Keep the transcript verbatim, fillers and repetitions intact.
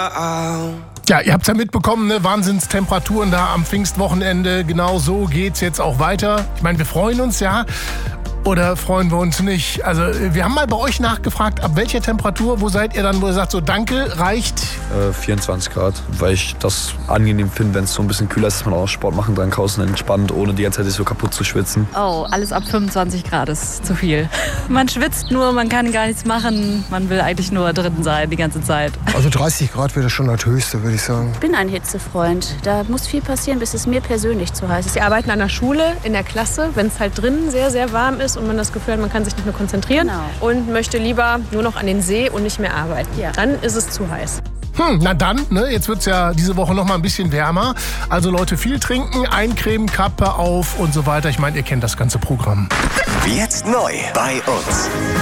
Ja, ihr habt es ja mitbekommen, ne? Wahnsinnstemperaturen da am Pfingstwochenende. Genau so geht's jetzt auch weiter. Ich meine, wir freuen uns ja. Oder freuen wir uns nicht? Also wir haben mal bei euch nachgefragt, ab welcher Temperatur, wo seid ihr dann, wo ihr sagt, so danke, reicht? Äh, vierundzwanzig Grad, weil ich das angenehm finde, wenn es so ein bisschen kühler ist, dass man auch Sport machen kann draußen entspannt, ohne die ganze Zeit sich so kaputt zu schwitzen. Oh, alles ab fünfundzwanzig Grad ist zu viel. Man schwitzt nur, man kann gar nichts machen, man will eigentlich nur drin sein die ganze Zeit. Also dreißig Grad wäre schon das Höchste, würde ich sagen. Ich bin ein Hitzefreund. Da muss viel passieren, bis es mir persönlich zu heiß ist. Wir arbeiten an der Schule, in der Klasse, wenn es halt drinnen sehr, sehr warm ist und man das Gefühl hat, man kann sich nicht mehr konzentrieren Genau. und möchte lieber nur noch an den See und nicht mehr arbeiten. Ja. Dann ist es zu heiß. Hm, na dann, ne? Jetzt wird's ja diese Woche noch mal ein bisschen wärmer. Also Leute, viel trinken, eincremen, Kappe auf und so weiter. Ich meine, ihr kennt das ganze Programm. Jetzt neu bei uns.